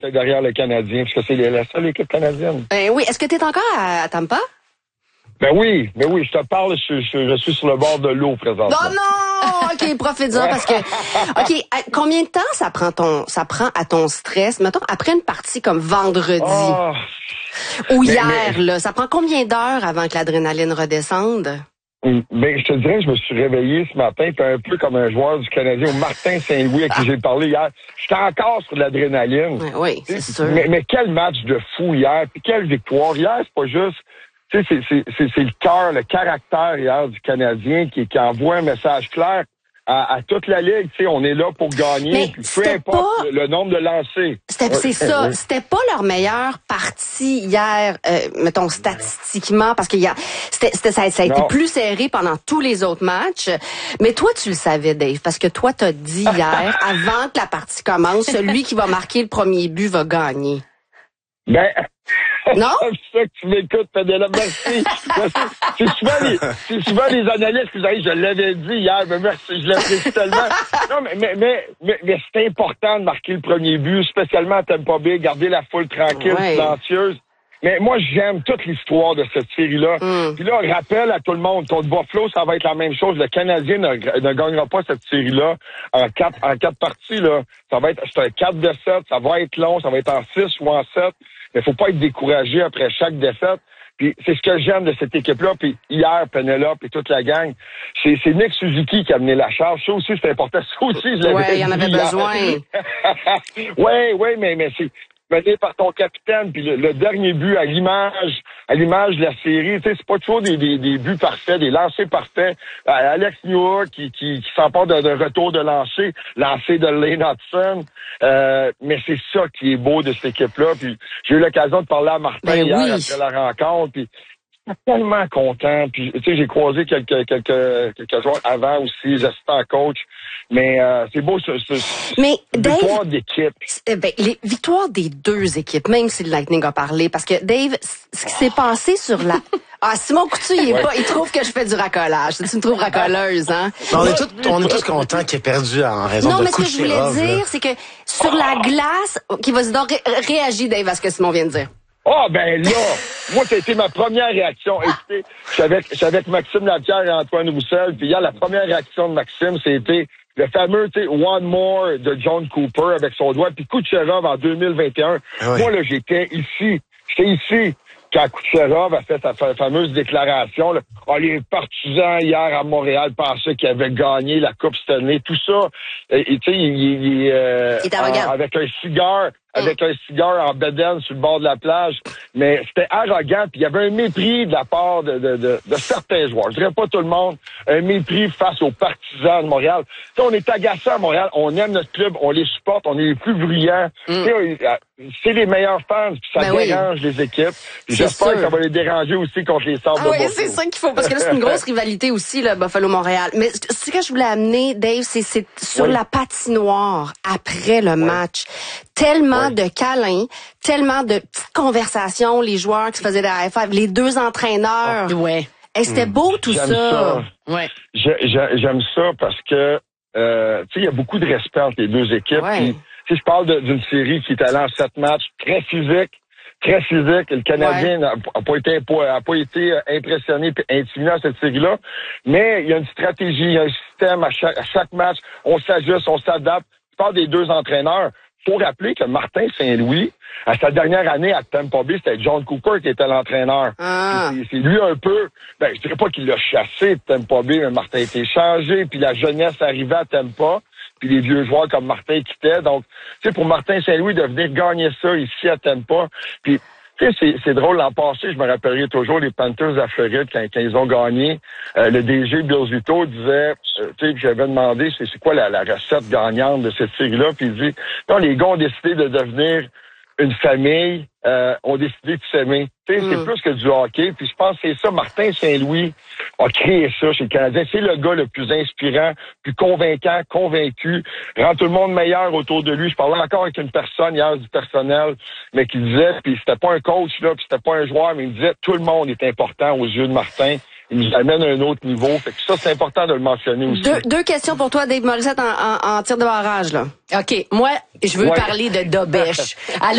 derrière le Canadien, parce que c'est la seule équipe canadienne. Oui. Est-ce que tu es encore à Tampa? Ben oui, je te parle, je suis sur le bord de l'eau présentement. Non! OK, profite-en parce que... OK, combien de temps ça prend à ton stress, mettons, après une partie comme vendredi ou hier, là, ça prend combien d'heures avant que l'adrénaline redescende? Ben, je te dirais, je me suis réveillé ce matin, puis un peu comme un joueur du Canadien, au Martin Saint-Louis, à qui j'ai parlé hier. J'étais encore sur de l'adrénaline. Oui, c'est sûr. Mais quel match de fou hier, puis quelle victoire. Hier, c'est pas juste... Tu sais, c'est le cœur, le caractère hier du Canadien qui envoie un message clair à toute la Ligue. Tu sais, on est là pour gagner, puis peu importe le nombre de lancers. C'est ça. C'était pas leur meilleure partie hier, mettons, statistiquement, parce que ça a été plus serré pendant tous les autres matchs. Mais toi, tu le savais, Dave, parce que toi, t'as dit hier, avant que la partie commence, celui qui va marquer le premier but va gagner. Ben... Non? C'est ça que tu m'écoutes, Pénélope, merci. C'est souvent les analystes qui disent, hey, je l'avais dit hier, mais merci, je l'apprécie tellement. Non, mais c'est important de marquer le premier but, spécialement à Tampa Bay, garder la foule tranquille, silencieuse. Mais moi, j'aime toute l'histoire de cette série-là. Puis là, rappelle à tout le monde, contre Buffalo, ça va être la même chose. Le Canadien ne gagnera pas cette série-là en quatre parties, là. Ça va être, c'est un 4-7, ça va être long, ça va être en 6 ou en 7. Mais faut pas être découragé après chaque défaite. Puis c'est ce que j'aime de cette équipe-là. Puis hier, Penelope et toute la gang, c'est Nick Suzuki qui a mené la charge. Ça aussi, c'est important. Ça aussi, je l'avais dit. Il y en avait besoin. Oui, mais c'est mené par ton capitaine. Puis le dernier but à l'image de la série, tu sais, c'est pas toujours des buts parfaits, des lancers parfaits. Alex Newhook qui s'empare d'un retour de lancer de Lane Hudson. Mais c'est ça qui est beau de cette équipe-là. Puis j'ai eu l'occasion de parler à Martin hier après la rencontre. Puis j'étais tellement content. Puis tu sais, j'ai croisé quelques joueurs avant aussi, assistants coach. Mais c'est beau ce victoire d'équipe. Les victoires des deux équipes, même si le Lightning a parlé, parce que Dave, ce qui s'est passé sur la... Simon Coutu, il trouve que je fais du racolage. Tu me trouves racoleuse, hein? On est tous contents qu'il ait perdu en raison de Kucherov. Non, mais ce que je voulais dire, c'est que sur la glace, qui va se donc réagir, Dave, à ce que Simon vient de dire. Ben là, moi, ça a été ma première réaction. Écoutez, je suis avec Maxime Lapierre et Antoine Roussel, puis hier, la première réaction de Maxime, c'était le fameux, tu sais, One More de John Cooper avec son doigt, puis Kucherov en 2021. Moi, là, j'étais ici quand Kucherov a fait sa fameuse déclaration, là, les partisans hier à Montréal pensaient qu'il avait gagné la Coupe Stanley, tout ça. Tu sais, il est avec un cigare en bedaine sur le bord de la plage. Mais c'était arrogant, puis il y avait un mépris de la part de certains joueurs. Je dirais pas tout le monde, un mépris face aux partisans de Montréal. Tu sais, on est agacés à Montréal, on aime notre club, on les supporte, on est les plus brillants. C'est les meilleurs fans, puis ça dérange les équipes. J'espère que ça va les déranger aussi contre les Sabres de Buffalo. Oui, c'est ça qu'il faut, parce que là, c'est une grosse rivalité aussi, là, Buffalo-Montréal. Mais ce que je voulais amener, Dave, c'est sur la patinoire après le match. Tellement de câlins, tellement de petites conversations, les joueurs qui se faisaient des high five, les deux entraîneurs. Et c'était beau tout ça. J'aime ça parce que tu sais, il y a beaucoup de respect entre les deux équipes. Puis, si je parle d'une série qui est allée en 7 matchs, très physique. Le Canadien n'a pas été impressionné et intimidé dans cette série-là. Mais il y a une stratégie, il y a un système à chaque match. On s'ajuste, on s'adapte. Je parle des deux entraîneurs. Faut rappeler que Martin Saint-Louis, à sa dernière année à Tampa Bay, c'était John Cooper qui était l'entraîneur. C'est lui un peu, je dirais pas qu'il l'a chassé de Tampa Bay, mais Martin a été changé, puis la jeunesse arrivait à Tampa, puis les vieux joueurs comme Martin quittaient. Donc, tu sais, pour Martin Saint-Louis de venir gagner ça ici à Tampa, puis tu sais, c'est drôle, l'an passé, je me rappellerai toujours les Panthers à Floride quand ils ont gagné. Le DG Bill Zito disait, tu sais, j'avais demandé c'est quoi la recette gagnante de cette série-là, puis il dit, non, les gars ont décidé de devenir une famille, ont décidé de s'aimer. Tu sais, c'est plus que du hockey, puis je pense que c'est ça, Martin Saint-Louis a créé ça chez les Canadiens. C'est le gars le plus inspirant, plus convaincant, convaincu, rend tout le monde meilleur autour de lui. Je parlais encore avec une personne hier du personnel, mais qui disait, puis c'était pas un coach, là, puis c'était pas un joueur, mais il disait tout le monde est important aux yeux de Martin. Il nous amène à un autre niveau. Fait que ça, c'est important de le mentionner aussi. Deux questions pour toi, Dave Morissette, en tir de barrage, là. OK. Moi, je veux parler de Dobèche.